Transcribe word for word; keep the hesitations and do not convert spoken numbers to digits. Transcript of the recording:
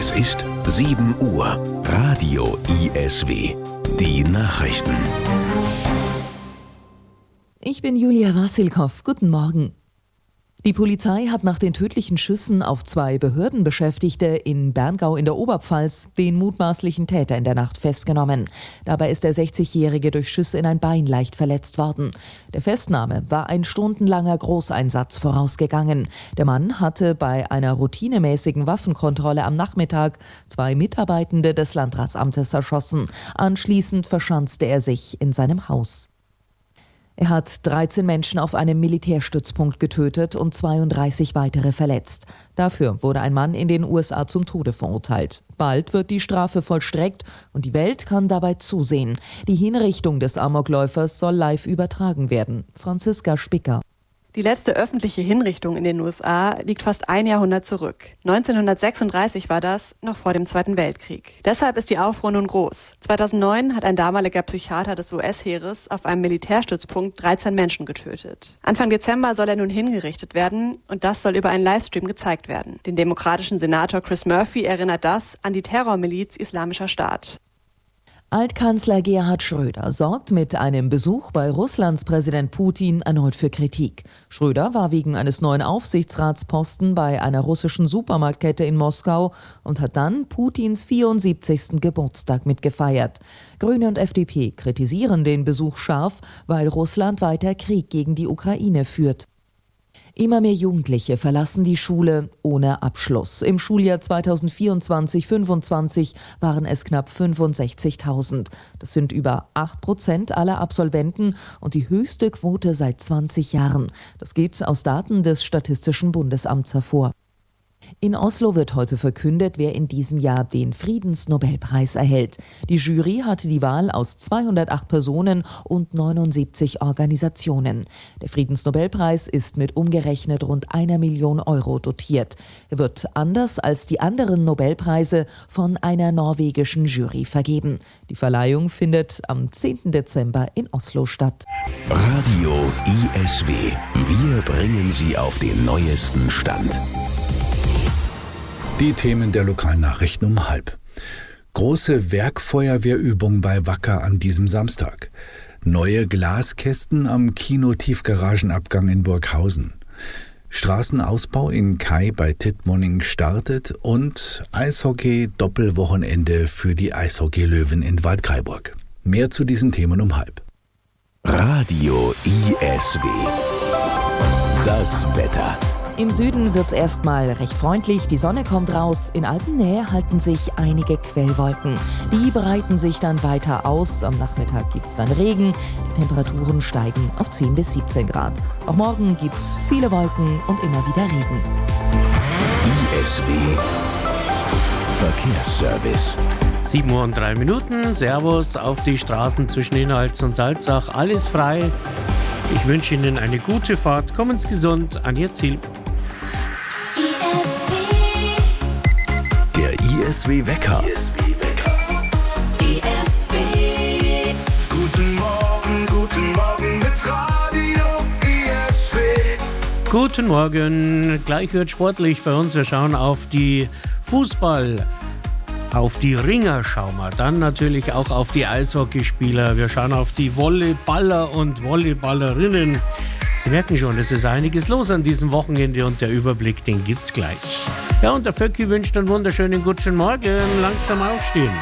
Es ist sieben Uhr. Radio I S W. Die Nachrichten. Ich bin Julia Wassilkow. Guten Morgen. Die Polizei hat nach den tödlichen Schüssen auf zwei Behördenbeschäftigte in Berngau in der Oberpfalz den mutmaßlichen Täter in der Nacht festgenommen. Dabei ist der sechzigjährige durch Schüsse in ein Bein leicht verletzt worden. Der Festnahme war ein stundenlanger Großeinsatz vorausgegangen. Der Mann hatte bei einer routinemäßigen Waffenkontrolle am Nachmittag zwei Mitarbeitende des Landratsamtes erschossen. Anschließend verschanzte er sich in seinem Haus. Er hat dreizehn Menschen auf einem Militärstützpunkt getötet und zweiunddreißig weitere verletzt. Dafür wurde ein Mann in den U S A zum Tode verurteilt. Bald wird die Strafe vollstreckt und die Welt kann dabei zusehen. Die Hinrichtung des Amokläufers soll live übertragen werden. Franziska Spicker. Die letzte öffentliche Hinrichtung in den U S A liegt fast ein Jahrhundert zurück. neunzehnhundertsechsunddreißig war das, noch vor dem Zweiten Weltkrieg. Deshalb ist die Aufruhr nun groß. zweitausendneun hat ein damaliger Psychiater des U S-Heeres auf einem Militärstützpunkt dreizehn Menschen getötet. Anfang Dezember soll er nun hingerichtet werden und das soll über einen Livestream gezeigt werden. Den demokratischen Senator Chris Murphy erinnert das an die Terrormiliz Islamischer Staat. Altkanzler Gerhard Schröder sorgt mit einem Besuch bei Russlands Präsident Putin erneut für Kritik. Schröder war wegen eines neuen Aufsichtsratsposten bei einer russischen Supermarktkette in Moskau und hat dann Putins vierundsiebzigsten Geburtstag mitgefeiert. Grüne und F D P kritisieren den Besuch scharf, weil Russland weiter Krieg gegen die Ukraine führt. Immer mehr Jugendliche verlassen die Schule ohne Abschluss. Im Schuljahr zweitausendvierundzwanzig fünfundzwanzig waren es knapp fünfundsechzigtausend. Das sind über acht Prozent aller Absolventen und die höchste Quote seit zwanzig Jahren. Das geht aus Daten des Statistischen Bundesamts hervor. In Oslo wird heute verkündet, wer in diesem Jahr den Friedensnobelpreis erhält. Die Jury hatte die Wahl aus zweihundertacht Personen und neunundsiebzig Organisationen. Der Friedensnobelpreis ist mit umgerechnet rund einer Million Euro dotiert. Er wird anders als die anderen Nobelpreise von einer norwegischen Jury vergeben. Die Verleihung findet am zehnten Dezember in Oslo statt. Radio I S W. Wir bringen Sie auf den neuesten Stand. Die Themen der lokalen Nachrichten um halb. Große Werkfeuerwehrübung bei Wacker an diesem Samstag. Neue Glaskästen am Kino-Tiefgaragenabgang in Burghausen. Straßenausbau in Kai bei Tittmoning startet und Eishockey-Doppelwochenende für die Eishockey-Löwen in Waldkraiburg. Mehr zu diesen Themen um halb. Radio I S W. Das Wetter. Im Süden wird's erstmal recht freundlich, die Sonne kommt raus. In Alpennähe halten sich einige Quellwolken. Die breiten sich dann weiter aus. Am Nachmittag gibt's dann Regen. Die Temperaturen steigen auf zehn bis siebzehn Grad. Auch morgen gibt's viele Wolken und immer wieder Regen. I S W Verkehrsservice. sieben Uhr und drei Minuten. Servus auf die Straßen zwischen Inhalts und Salzach. Alles frei. Ich wünsche Ihnen eine gute Fahrt. Kommen Sie gesund an Ihr Ziel. Der I S W-Wecker. I S W. Guten Morgen, guten Morgen mit Radio I S W. Guten Morgen. Gleich wird sportlich bei uns. Wir schauen auf die Fußball, auf die Ringer schauen wir. Dann natürlich auch auf die Eishockeyspieler. Wir schauen auf die Volleyballer und Volleyballerinnen. Sie merken schon, es ist einiges los an diesem Wochenende und der Überblick, den gibt's gleich. Ja, und der Vöcki wünscht einen wunderschönen guten Morgen. Langsam aufstehen.